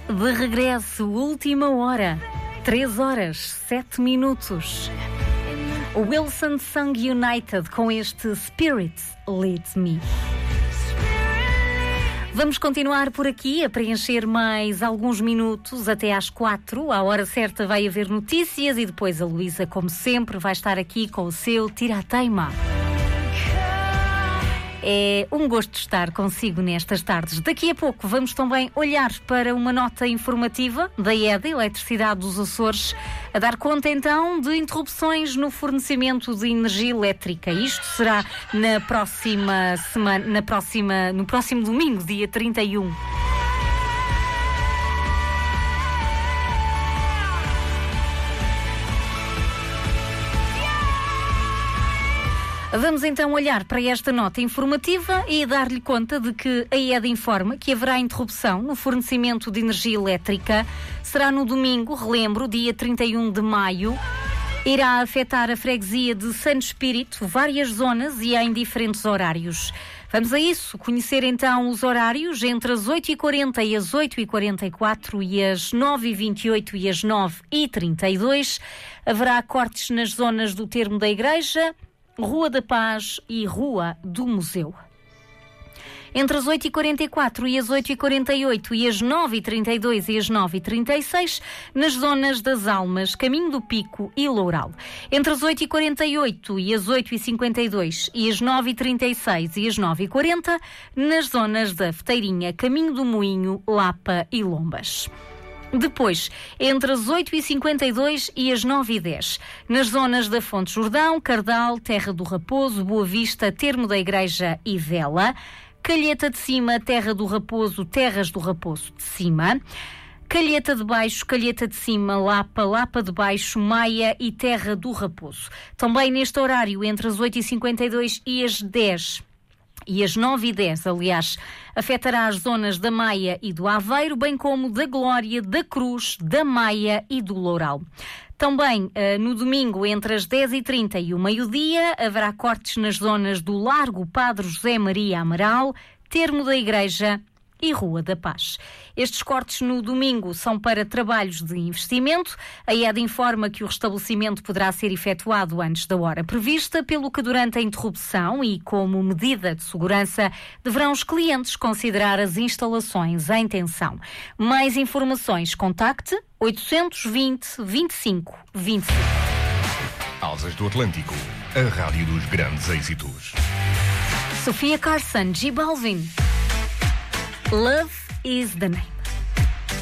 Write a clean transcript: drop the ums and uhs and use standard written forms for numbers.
De regresso, última hora, 3 horas, 7 minutos. O Wilson Song United com este Spirit Leads Me. Vamos continuar por aqui a preencher mais alguns minutos até às 4. À hora certa vai haver notícias e depois a Luísa, como sempre, vai estar aqui com o seu Tira-Teima. É um gosto estar consigo nestas tardes. Daqui a pouco vamos também olhar para uma nota informativa da EDA, Eletricidade dos Açores, a dar conta então de interrupções no fornecimento de energia elétrica. Isto será na próxima semana, no próximo domingo, dia 31. Vamos então olhar para esta nota informativa e dar-lhe conta de que a EDA informa que haverá interrupção no fornecimento de energia elétrica. Será no domingo, relembro, dia 31 de maio. Irá afetar a freguesia de Santo Espírito, várias zonas e em diferentes horários. Vamos a isso, conhecer então os horários entre as 8h40 e as 8h44 e as 9h28 e as 9h32. Haverá cortes nas zonas do Termo da Igreja, Rua da Paz e Rua do Museu. Entre as 8h44 e as 8h48 e as 9h32 e as 9h36, nas zonas das Almas, Caminho do Pico e Loural. Entre as 8h48 e as 8h52 e as 9h36 e as 9h40, nas zonas da Feteirinha, Caminho do Moinho, Lapa e Lombas. Depois, entre as 8h52 e as 9h10, nas zonas da Fonte Jordão, Cardal, Terra do Raposo, Boa Vista, Termo da Igreja e Vela, Calheta de Cima, Terra do Raposo, Terras do Raposo de Cima, Calheta de Baixo, Calheta de Cima, Lapa, Lapa de Baixo, Maia e Terra do Raposo. Também neste horário, entre as 8h52 e as 10 e as 9h10, aliás, afetará as zonas da Maia e do Aveiro, bem como da Glória, da Cruz, da Maia e do Loural. Também no domingo, entre as 10h30 e o meio-dia, haverá cortes nas zonas do Largo Padre José Maria Amaral, Termo da Igreja e Rua da Paz. Estes cortes no domingo são para trabalhos de investimento. A EDA informa que o restabelecimento poderá ser efetuado antes da hora prevista, pelo que durante a interrupção e como medida de segurança deverão os clientes considerar as instalações em tensão. Mais informações, contacte 820 25 25. Asas do Atlântico, a rádio dos grandes êxitos. Sofia Carson, J Balvin. Love is the name.